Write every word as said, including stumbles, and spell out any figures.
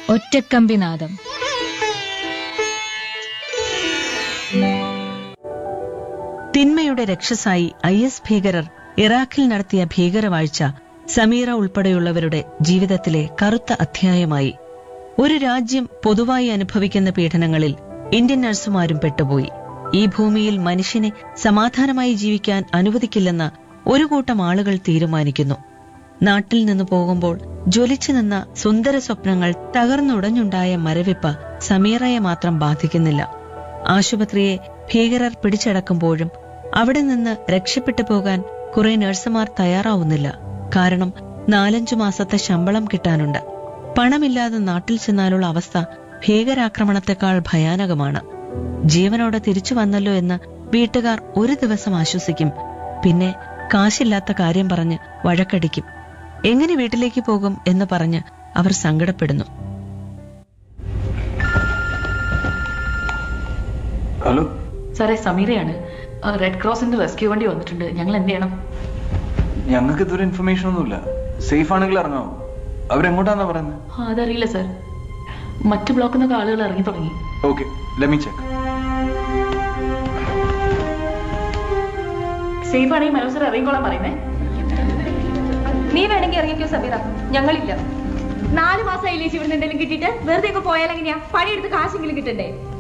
ഒറ്റക്കമ്പിനാദം. തിന്മയുടെ രക്ഷസായി I S ഭീകരർ ഇറാഖിൽ നടത്തിയ ഭീകരവാഴ്ച സമീറ ഉൾപ്പെടെയുള്ളവരുടെ ജീവിതത്തിലെ കറുത്ത അധ്യായമായി. ഒരു രാജ്യം പൊതുവായി അനുഭവിക്കുന്ന പീഡനങ്ങളിൽ ഇന്ത്യൻ നഴ്സുമാരും പെട്ടുപോയി. ഈ ഭൂമിയിൽ മനുഷ്യനെ സമാധാനമായി ജീവിക്കാൻ അനുവദിക്കില്ലെന്ന് ഒരു കൂട്ടം ആളുകൾ തീരുമാനിക്കുന്നു. നാട്ടിൽ നിന്ന് പോകുമ്പോൾ ജ്വലിച്ചു നിന്ന സുന്ദര സ്വപ്നങ്ങൾ തകർന്നുടഞ്ഞുണ്ടായ മരവിപ്പ് സമീറയെ മാത്രം ബാധിക്കുന്നില്ല. ആശുപത്രിയെ ഭീകരർ പിടിച്ചടക്കുമ്പോഴും അവിടെ നിന്ന് രക്ഷപ്പെട്ടു പോകാൻ കുറെ നഴ്സുമാർ തയ്യാറാവുന്നില്ല. കാരണം നാലഞ്ചു മാസത്തെ ശമ്പളം കിട്ടാനുണ്ട്. പണമില്ലാതെ നാട്ടിൽ ചെന്നാലുള്ള അവസ്ഥ ഭീകരാക്രമണത്തെക്കാൾ ഭയാനകമാണ്. ജീവനോടെ തിരിച്ചു വന്നല്ലോ എന്ന് വീട്ടുകാർ ഒരു ദിവസം ആശ്വസിക്കും, പിന്നെ കാശില്ലാത്ത കാര്യം പറഞ്ഞ് വഴക്കടിക്കും. എങ്ങനെ വീട്ടിലേക്ക് പോകും എന്ന് പറഞ്ഞ് അവർ സങ്കടപ്പെടുന്നു. ഹലോ സാറേ, സമീറയാണ്. റെഡ് ക്രോസിന്റെ റെസ്ക്യൂ വണ്ടി വന്നിട്ടുണ്ട്. ഞങ്ങൾ എന്ത് ചെയ്യണം? ഞങ്ങൾക്ക് ഇതുവരെ ഇൻഫർമേഷൻ ഒന്നുമില്ല. സേഫ് ആണെങ്കിൽ ഇറങ്ങാവോ? അവരെങ്ങോട്ടാന്നാ പറയുന്നത്? അതറിയില്ല സാർ. മറ്റു ബ്ലോക്കിൽ നിന്നൊക്കെ ആളുകൾ ഇറങ്ങി തുടങ്ങി. Okay, let me check. Safe ആണെങ്കിൽ മനോജ് സാർ ഇറങ്ങിക്കോളാൻ പറയുന്നേ. നീ വേണമെങ്കിൽ ഇറങ്ങിക്കോ സമീറ, ഞങ്ങളില്ല. നാല് മാസം ഇല്ലേച്ച് ഇവിടുന്ന് എന്തെങ്കിലും കിട്ടിയിട്ട് വെറുതെ ഒക്കെ പോയാൽ എങ്ങനെയാ? പണിയെടുത്ത് കാശെങ്കിലും കിട്ടണ്ടേ?